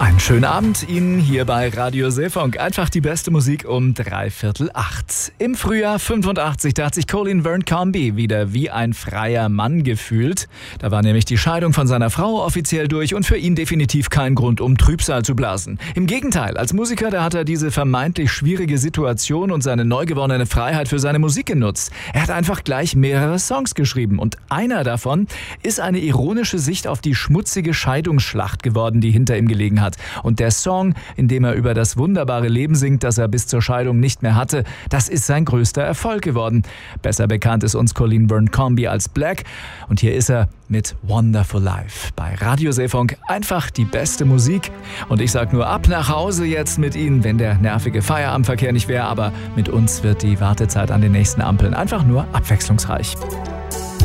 Einen schönen Abend Ihnen hier bei Radio Seefunk. Einfach die beste Musik um 7:45. Im Frühjahr 85, da hat sich Colin Verne Comby wieder wie ein freier Mann gefühlt. Da war nämlich die Scheidung von seiner Frau offiziell durch und für ihn definitiv kein Grund, um Trübsal zu blasen. Im Gegenteil, als Musiker, da hat er diese vermeintlich schwierige Situation und seine neu gewonnene Freiheit für seine Musik genutzt. Er hat einfach gleich mehrere Songs geschrieben und einer davon ist eine ironische Sicht auf die schmutzige Scheidungsschlacht geworden, die hinter ihm gelegen hat. Und der Song, in dem er über das wunderbare Leben singt, das er bis zur Scheidung nicht mehr hatte, das ist sein größter Erfolg geworden. Besser bekannt ist uns Colin Verne Comby als Black. Und hier ist er mit Wonderful Life. Bei Radio Seefunk einfach die beste Musik. Und ich sag nur ab nach Hause jetzt mit Ihnen, wenn der nervige Feierabendverkehr nicht wäre. Aber mit uns wird die Wartezeit an den nächsten Ampeln einfach nur abwechslungsreich.